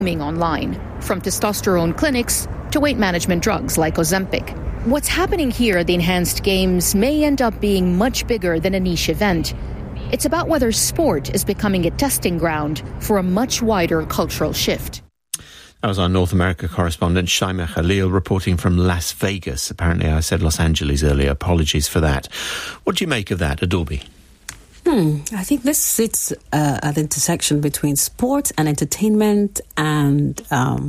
online, from testosterone clinics to weight management drugs like Ozempic. What's happening here at the Enhanced Games may end up being much bigger than a niche event. It's about whether sport is becoming a testing ground for a much wider cultural shift. That was our North America correspondent, Shaima Khalil, reporting from Las Vegas. Apparently I said Los Angeles earlier. Apologies for that. What do you make of that, Adorbi? I think this sits at the intersection between sport and entertainment and...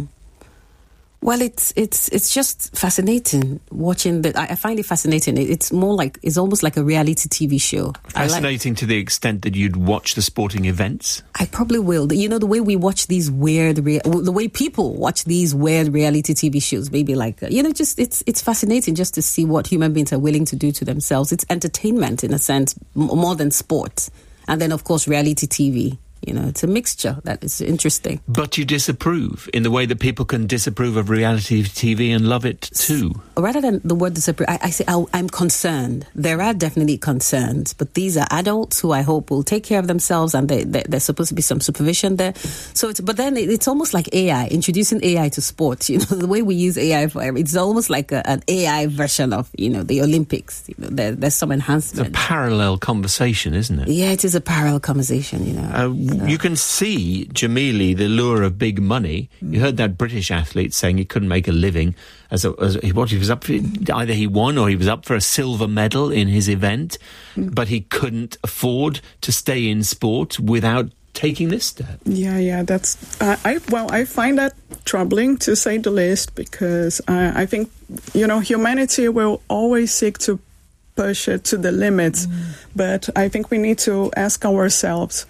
it's just fascinating watching that. I find it fascinating. It's almost like a reality TV show. Fascinating to the extent that you'd watch the sporting events? I probably will. You know, the way we watch these the way people watch these weird reality TV shows, maybe it's fascinating just to see what human beings are willing to do to themselves. It's entertainment in a sense, more than sport. And then, of course, reality TV. You know, it's a mixture that is interesting. But you disapprove in the way that people can disapprove of reality TV and love it too. Rather than the word disapprove, I say I'm concerned. There are definitely concerns, but these are adults who I hope will take care of themselves, and there's supposed to be some supervision there. So it's almost like AI, introducing AI to sports. You know, the way we use AI it's almost like an AI version of, you know, the Olympics. You know, there's some enhancement. It's a parallel conversation, isn't it? Yeah, it is a parallel conversation, you know. You can see, Jamili, the lure of big money. You heard that British athlete saying he couldn't make a living as what he was up for. Either he won or he was up for a silver medal in his event, but he couldn't afford to stay in sport without taking this step. Yeah, that's... I find that troubling, to say the least, because I think, you know, humanity will always seek to push it to the limits. But I think we need to ask ourselves,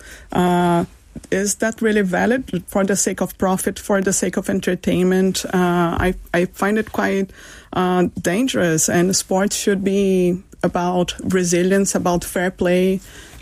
is that really valid for the sake of profit, for the sake of entertainment? I find it quite dangerous, and sports should be about resilience, about fair play.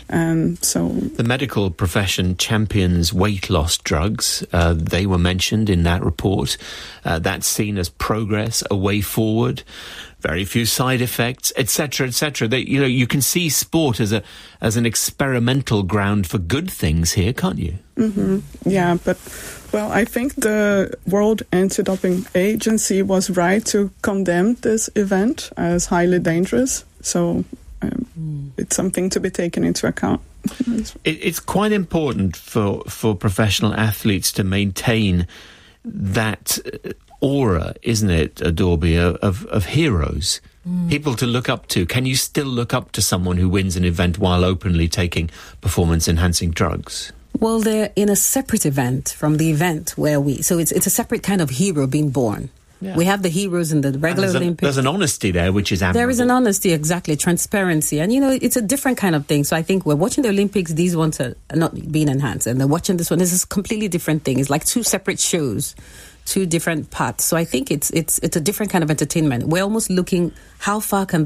The medical profession champions weight loss drugs. They were mentioned in that report. That's seen as progress, a way forward. Very few side effects, etc., etc. You can see sport as an experimental ground for good things here, can't you? Mm-hmm. Yeah, but I think the World Anti-Doping Agency was right to condemn this event as highly dangerous. So it's something to be taken into account. It's quite important for professional athletes to maintain that aura, isn't it, Adorbi, of heroes, people to look up to. Can you still look up to someone who wins an event while openly taking performance-enhancing drugs? Well, they're in a separate event from the event where so it's a separate kind of hero being born. Yeah. We have the heroes in the regular Olympics. There's an honesty there, which is admirable. There is an honesty, exactly, transparency. And, you know, it's a different kind of thing. So I think we're watching the Olympics, these ones are not being enhanced. And they're watching this one. This is a completely different thing. It's like two separate shows, two different parts. So I think it's a different kind of entertainment. We're almost looking how far can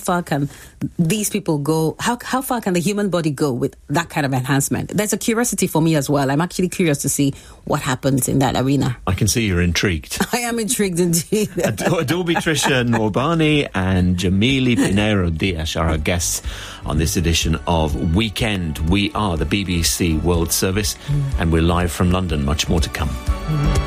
these people go? How far can the human body go with that kind of enhancement? There's a curiosity for me as well. I'm actually curious to see what happens in that arena. I can see you're intrigued. I am intrigued indeed. Adorbi Tricia Norbani and Jamili Pinheiro-Dias are our guests on this edition of Weekend. We are the BBC World Service and we're live from London. Much more to come.